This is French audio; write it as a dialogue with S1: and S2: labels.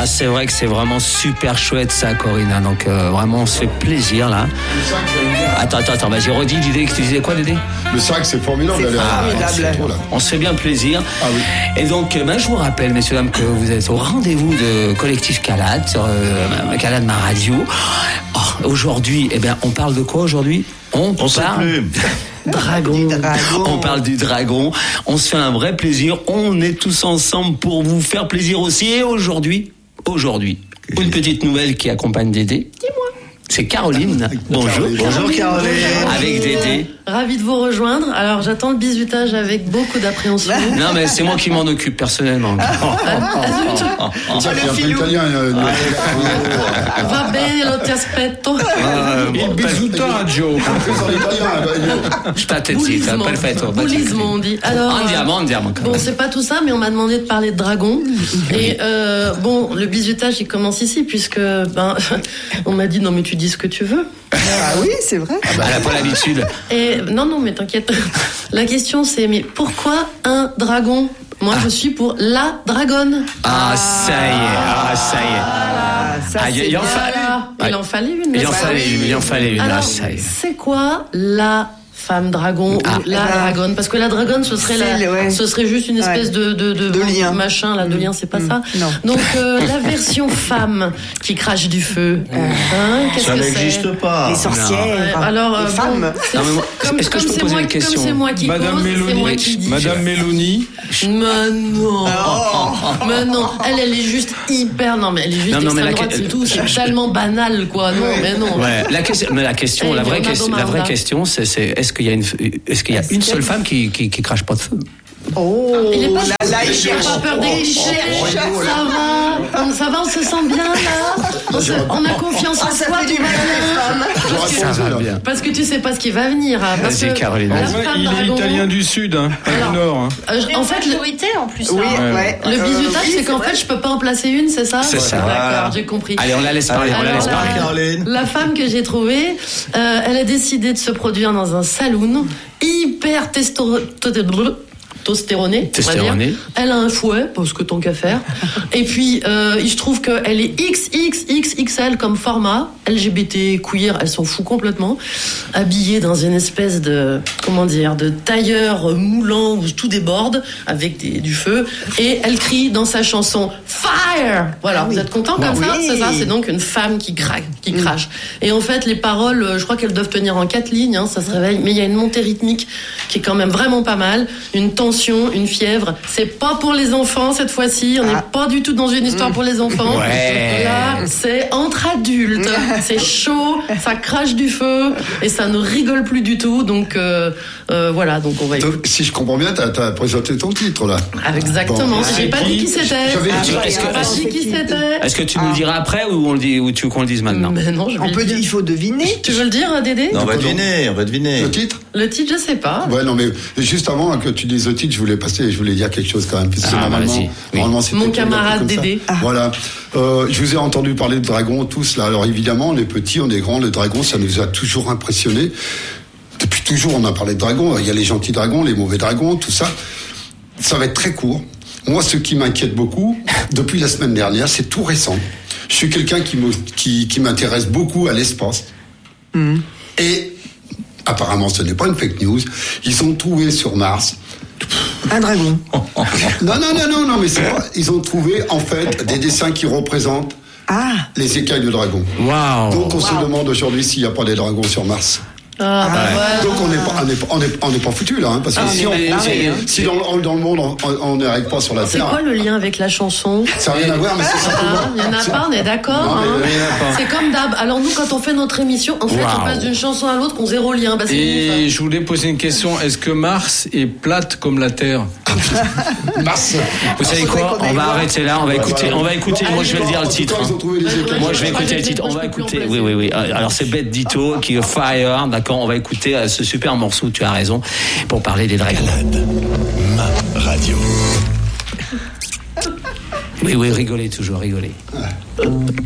S1: Ah, c'est vrai que c'est vraiment super chouette ça, Corinne. Donc vraiment, on se fait plaisir là. Attends, vas-y, redis, Dédé, tu disais quoi, Dédé?
S2: Le sac, c'est formidable.
S1: On se fait bien plaisir.
S2: Ah oui.
S1: Et donc, je vous rappelle, messieurs, dames, que vous êtes au rendez-vous de Collectif Calade, sur Calade, ma radio. Aujourd'hui, on parle de quoi aujourd'hui? On parle Dragon. On parle du dragon. On se fait un vrai plaisir. On est tous ensemble pour vous faire plaisir aussi. Et aujourd'hui, une petite nouvelle qui accompagne Dédé. Dis-moi. C'est Caroline. Bonjour.
S3: Bonjour Caroline.
S1: Avec Dédé.
S4: Ravi de vous rejoindre. Alors j'attends le bisutage avec beaucoup d'appréhension.
S1: Non mais c'est moi qui m'en occupe personnellement.
S2: C'est un peu italien.
S4: Va bene, lo ti aspetto.
S3: Il bisutaggio.
S4: Bullismo. Bullismo, on dit. Alors,
S1: andiamo.
S4: Bon, c'est pas tout ça, mais on m'a demandé de parler de dragon. Et le bisutage, il commence ici, puisque on m'a dit non mais tu dis ce que tu veux.
S3: Ah oui, c'est vrai.
S1: Elle n'a pas l'habitude.
S4: Et non, mais t'inquiète. La question c'est, mais pourquoi un dragon? Moi, je suis pour la dragonne.
S1: Ah, ça y est. Il en fallait une.
S4: Alors, c'est quoi la femme dragon ou la dragonne? Parce que la dragonne, ce serait juste une espèce de
S3: lien.
S4: Machin, là, de lien, c'est pas ça.
S3: Non.
S4: Donc, la version femme qui crache du feu. Qu'est-ce
S5: ça
S4: que
S5: n'existe
S4: c'est?
S5: pas.
S3: Les sorcières.
S4: Alors,
S3: les femmes.
S1: Est-ce que je peux poser une question?
S4: Comme c'est moi qui
S6: Madame
S4: pose,
S6: Mélanie,
S4: c'est moi qui dis.
S6: Madame Mélanie.
S4: Mais non, elle est juste hyper. Non, mais elle est juste extrême droite, c'est tout. C'est tellement banal, quoi. Non, mais non.
S1: Ouais, la vraie question, c'est est-ce qu'il y a une seule femme qui crache pas de feu?
S4: Il est pas
S3: Là, il cherche.
S4: pas peur des ça va, on se sent bien là. On a confiance en soi, tout va bien. Parce que tu sais pas ce qui va venir.
S1: Vas-y, Caroline.
S6: Il est italien du sud, pas du nord.
S4: En fait,
S7: en plus.
S3: Oui, ouais.
S4: le bisutage, c'est qu'en fait, je peux pas en placer une, c'est ça?
S1: C'est ça.
S4: D'accord, j'ai compris.
S1: Allez, on la laisse parler.
S5: Caroline.
S4: La femme que j'ai trouvée, elle a décidé de se produire dans un saloon hyper testostéronée. Elle a un fouet, parce que tant qu'à faire. Et puis, il se trouve qu'elle est XXXXL comme format. LGBT, queer, elle s'en fout complètement. Habillée dans une espèce de tailleur moulant où tout déborde avec du feu. Et elle crie dans sa chanson Fire! Voilà, vous êtes contents comme ça? C'est ça, c'est donc une femme qui crache. Et en fait, les paroles, je crois qu'elles doivent tenir en 4 lignes, ça se réveille. Mais il y a une montée rythmique qui est quand même vraiment pas mal. Une tension, une fièvre. C'est pas pour les enfants cette fois-ci. On n'est pas du tout dans une histoire pour les enfants.
S1: Ouais.
S4: Là, c'est entre adultes. C'est chaud, ça crache du feu et ça ne rigole plus du tout. Donc voilà, donc on va écouter.
S2: Donc, si je comprends bien, t'as présenté ton titre là.
S4: Exactement.
S2: Bon,
S4: j'ai pas dit qui c'était.
S1: Est-ce que tu nous le diras après ou tu veux qu'on le dise maintenant?
S4: Mais non,
S3: Il faut deviner.
S4: Tu veux le dire, Dédé?
S5: Non, on va deviner.
S2: Le titre?
S4: Le titre, je sais pas.
S2: Ouais, non, mais juste avant que tu dises le titre, je voulais dire quelque chose quand même. Normalement, c'était
S4: mon camarade Dédé.
S2: Voilà. Je vous ai entendu parler de dragons tous là. Alors évidemment, on est petits, on est grands. Le dragon, ça nous a toujours impressionnés. Depuis toujours, on a parlé de dragons. Il y a les gentils dragons, les mauvais dragons, tout ça. Ça va être très court. Moi, ce qui m'inquiète beaucoup, depuis la semaine dernière, c'est tout récent. Je suis quelqu'un qui m'intéresse beaucoup à l'espace. Et apparemment, ce n'est pas une fake news. Ils ont trouvé sur Mars
S3: un dragon.
S2: Non, mais c'est pas. Ils ont trouvé en fait des dessins qui représentent les écailles de dragon.
S1: Wow.
S2: Donc on se demande aujourd'hui s'il n'y a pas des dragons sur Mars. Donc on n'est pas foutu là, parce que si dans le monde on n'arrive pas sur la Terre.
S4: C'est quoi le lien avec la chanson?
S2: Ça n'a rien à voir, mais c'est simplement.
S4: Il y en a pas, on est d'accord. C'est comme d'hab. Alors nous, quand on fait notre émission, en fait, on passe d'une chanson à l'autre, qu'on zéro lien.
S6: Et je voulais poser une question. Est-ce que Mars est plate comme la Terre?
S2: Mars.
S1: Vous savez quoi? On va arrêter là. On va écouter. Moi, je vais le dire le titre. Moi, je vais écouter le titre. On va écouter. Oui. Alors c'est Bête Ditto qui est Fire. D'accord. On va écouter ce super morceau. Tu as raison pour parler des dragons.
S8: Ma radio.
S1: Oui, rigolez toujours, rigolez.